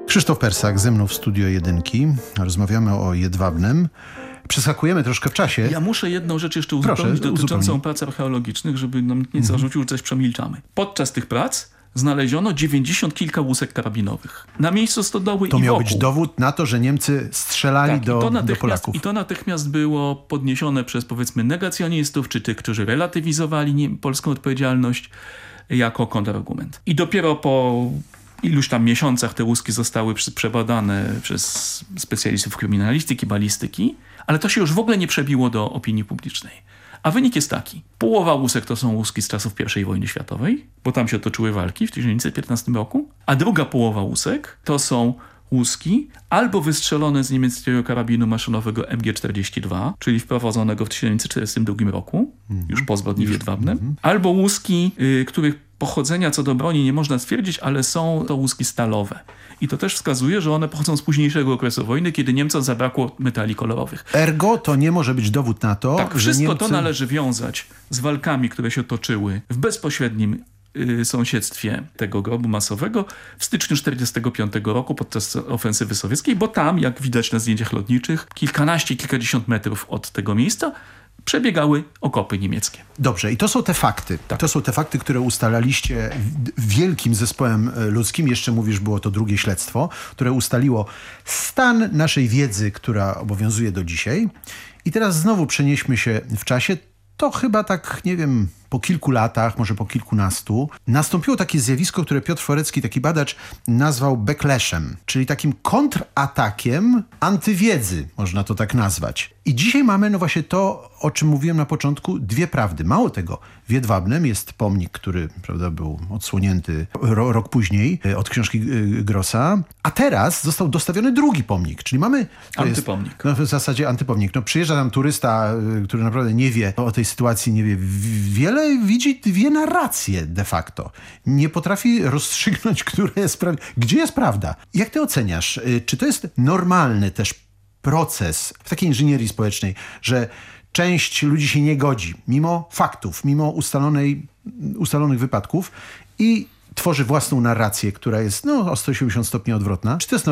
Krzysztof Persak ze mną w Studio Jedynki. Rozmawiamy o Jedwabnem. Przeskakujemy troszkę w czasie. Ja muszę jedną rzecz jeszcze uzupełnić dotyczącą prac archeologicznych, żeby nam nikt nie zarzucił, że coś przemilczamy. Podczas tych prac znaleziono 90 kilka łusek karabinowych. Na miejscu stodoły to i miał wokół. być dowód na to, że Niemcy strzelali do Polaków. I to natychmiast było podniesione przez, powiedzmy, negacjonistów, czy tych, którzy relatywizowali polską odpowiedzialność, jako kontrargument. I dopiero po iluś tam miesiącach te łuski zostały przebadane przez specjalistów kryminalistyki, balistyki, ale to się już w ogóle nie przebiło do opinii publicznej. A wynik jest taki. Połowa łusek to są łuski z czasów I wojny światowej, bo tam się toczyły walki w 1915 roku, a druga połowa łusek to są łuski albo wystrzelone z niemieckiego karabinu maszynowego MG42, czyli wprowadzonego w 1942 roku, już po zbrodni w Jedwabnem, albo łuski, których pochodzenia co do broni nie można stwierdzić, ale są to łuski stalowe. I to też wskazuje, że one pochodzą z późniejszego okresu wojny, kiedy Niemcom zabrakło metali kolorowych. Ergo to nie może być dowód na to, tak, że wszystko Niemcy... to należy wiązać z walkami, które się toczyły w bezpośrednim sąsiedztwie tego grobu masowego w styczniu 1945 roku podczas ofensywy sowieckiej, bo tam, jak widać na zdjęciach lotniczych, kilkadziesiąt metrów od tego miejsca przebiegały okopy niemieckie. Dobrze, i to są te fakty. Tak. To są te fakty, które ustalaliście wielkim zespołem ludzkim. Jeszcze mówisz, było to drugie śledztwo, które ustaliło stan naszej wiedzy, która obowiązuje do dzisiaj. I teraz znowu przenieśmy się w czasie. To chyba tak, nie wiem, po kilku latach, może po kilkunastu, nastąpiło takie zjawisko, które Piotr Forecki, taki badacz, nazwał backlashem, czyli takim kontratakiem antywiedzy, można to tak nazwać. I dzisiaj mamy, no właśnie to, o czym mówiłem na początku, dwie prawdy. Mało tego, w Jedwabnem jest pomnik, który, prawda, był odsłonięty rok później od książki Grossa, a teraz został dostawiony drugi pomnik, czyli mamy... Antypomnik. W zasadzie antypomnik. No, przyjeżdża tam turysta, który naprawdę nie wie o tej sytuacji, nie wie wiele, widzi dwie narracje de facto. Nie potrafi rozstrzygnąć, gdzie jest prawda. Jak ty oceniasz? Czy to jest normalny też proces w takiej inżynierii społecznej, że część ludzi się nie godzi, mimo faktów, mimo ustalonych wypadków i tworzy własną narrację, która jest o 180 stopni odwrotna? Czy to jest